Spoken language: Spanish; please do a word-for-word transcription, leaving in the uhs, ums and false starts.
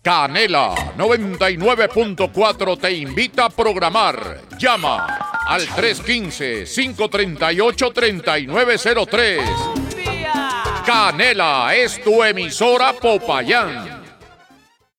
Canela noventa y nueve punto cuatro te invita a programar. Llama al tres uno cinco, cinco tres ocho, tres nueve cero tres. Canela es tu emisora Popayán.